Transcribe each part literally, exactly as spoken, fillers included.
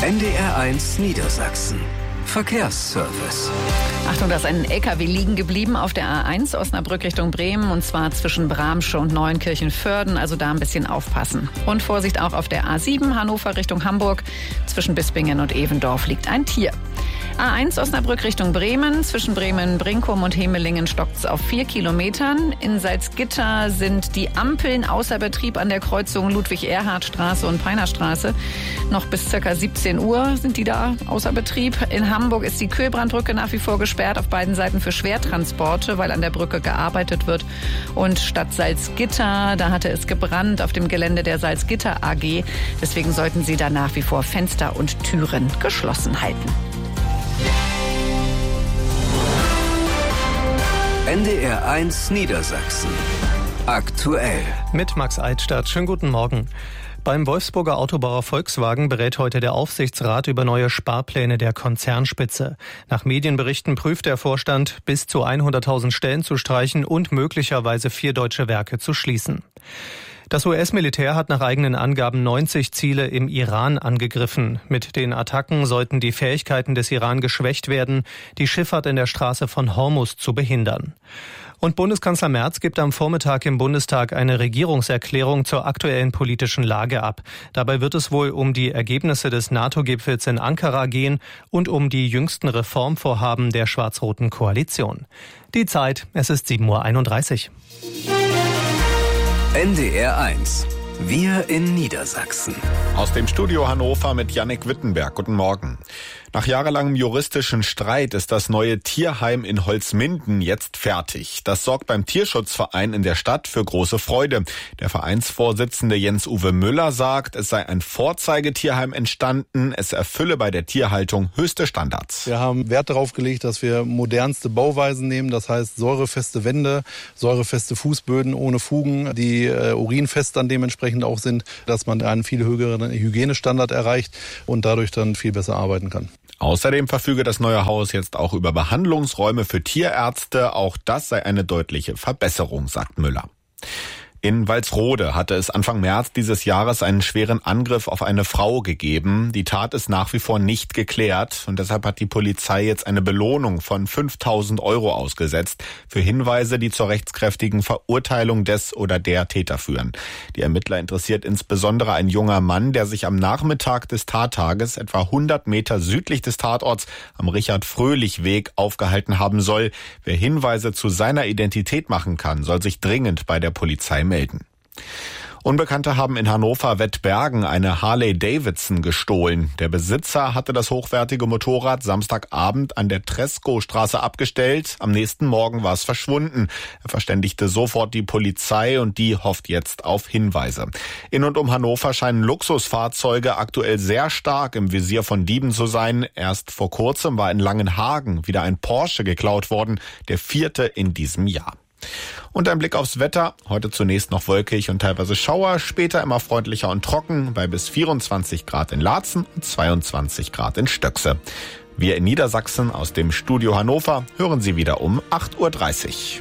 N D R eins Niedersachsen. Verkehrsservice. Achtung, da ist ein L K W liegen geblieben auf der A eins Osnabrück Richtung Bremen, und zwar zwischen Bramsche und Neuenkirchen-Vörden, also da ein bisschen aufpassen. Und Vorsicht auch auf der A sieben Hannover Richtung Hamburg, zwischen Bispingen und Evendorf liegt ein Tier. A eins Osnabrück Richtung Bremen, zwischen Bremen-Brinkum und Hemelingen stockt es auf vier Kilometern. In Salzgitter sind die Ampeln außer Betrieb an der Kreuzung Ludwig-Erhard-Straße und Peinerstraße. Noch bis ca. siebzehn Uhr sind die da außer Betrieb. In Hamburg ist die Kühlbrandbrücke nach wie vor gesperrt auf beiden Seiten für Schwertransporte, weil an der Brücke gearbeitet wird. Und Stadt Salzgitter, da hatte es gebrannt auf dem Gelände der Salzgitter A G. Deswegen sollten Sie da nach wie vor Fenster und Türen geschlossen halten. N D R eins Niedersachsen. Aktuell. Mit Max Eitstadt. Schönen guten Morgen. Beim Wolfsburger Autobauer Volkswagen berät heute der Aufsichtsrat über neue Sparpläne der Konzernspitze. Nach Medienberichten prüft der Vorstand, bis zu hunderttausend Stellen zu streichen und möglicherweise vier deutsche Werke zu schließen. Das U S-Militär hat nach eigenen Angaben neunzig Ziele im Iran angegriffen. Mit den Attacken sollten die Fähigkeiten des Iran geschwächt werden, die Schifffahrt in der Straße von Hormuz zu behindern. Und Bundeskanzler Merz gibt am Vormittag im Bundestag eine Regierungserklärung zur aktuellen politischen Lage ab. Dabei wird es wohl um die Ergebnisse des NATO-Gipfels in Ankara gehen und um die jüngsten Reformvorhaben der schwarz-roten Koalition. Die Zeit, es ist sieben Uhr einunddreißig. N D R eins. Wir in Niedersachsen. Aus dem Studio Hannover mit Jannik Wittenberg. Guten Morgen. Nach jahrelangem juristischen Streit ist das neue Tierheim in Holzminden jetzt fertig. Das sorgt beim Tierschutzverein in der Stadt für große Freude. Der Vereinsvorsitzende Jens-Uwe Müller sagt, es sei ein Vorzeigetierheim entstanden. Es erfülle bei der Tierhaltung höchste Standards. Wir haben Wert darauf gelegt, dass wir modernste Bauweisen nehmen. Das heißt säurefeste Wände, säurefeste Fußböden ohne Fugen, die äh, urinfest dann dementsprechend auch sind, dass man einen viel höheren Hygienestandard erreicht und dadurch dann viel besser arbeiten kann. Außerdem verfüge das neue Haus jetzt auch über Behandlungsräume für Tierärzte. Auch das sei eine deutliche Verbesserung, sagt Müller. In Walsrode hatte es Anfang März dieses Jahres einen schweren Angriff auf eine Frau gegeben. Die Tat ist nach wie vor nicht geklärt und deshalb hat die Polizei jetzt eine Belohnung von fünftausend Euro ausgesetzt für Hinweise, die zur rechtskräftigen Verurteilung des oder der Täter führen. Die Ermittler interessiert insbesondere ein junger Mann, der sich am Nachmittag des Tattages etwa hundert Meter südlich des Tatorts am Richard-Fröhlich-Weg aufgehalten haben soll. Wer Hinweise zu seiner Identität machen kann, soll sich dringend bei der Polizei melden. Melden. Unbekannte haben in Hannover-Wettbergen eine Harley-Davidson gestohlen. Der Besitzer hatte das hochwertige Motorrad Samstagabend an der Treskostraße abgestellt. Am nächsten Morgen war es verschwunden. Er verständigte sofort die Polizei und die hofft jetzt auf Hinweise. In und um Hannover scheinen Luxusfahrzeuge aktuell sehr stark im Visier von Dieben zu sein. Erst vor kurzem war in Langenhagen wieder ein Porsche geklaut worden, der vierte in diesem Jahr. Und ein Blick aufs Wetter. Heute zunächst noch wolkig und teilweise Schauer, später immer freundlicher und trocken bei bis vierundzwanzig Grad in Laatzen und zweiundzwanzig Grad in Stöckse. Wir in Niedersachsen aus dem Studio Hannover hören Sie wieder um acht Uhr dreißig.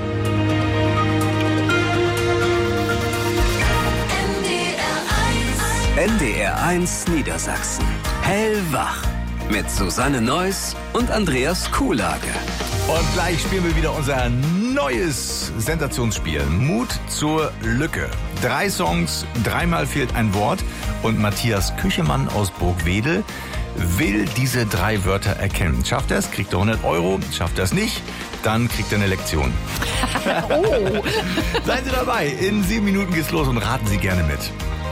N D R eins Niedersachsen. Hellwach. Mit Susanne Neuss und Andreas Kuhlage. Und gleich spielen wir wieder unser neues Sensationsspiel. Mut zur Lücke. Drei Songs, dreimal fehlt ein Wort. Und Matthias Küchemann aus Burgwedel will diese drei Wörter erkennen. Schafft er es, kriegt er hundert Euro. Schafft er es nicht, dann kriegt er eine Lektion. Oh. Seien Sie dabei. In sieben Minuten geht's los und raten Sie gerne mit.